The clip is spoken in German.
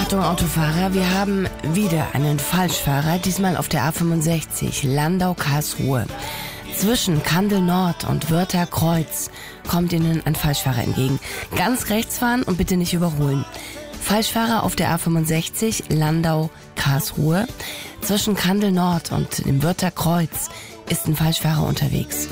Achtung Autofahrer, wir haben wieder einen Falschfahrer, diesmal auf der A65 Landau-Karlsruhe. Zwischen Kandel Nord und Wörther Kreuz kommt Ihnen ein Falschfahrer entgegen. Ganz rechts fahren und bitte nicht überholen. Falschfahrer auf der A65 Landau-Karlsruhe. Zwischen Kandel Nord und dem Wörther Kreuz ist ein Falschfahrer unterwegs.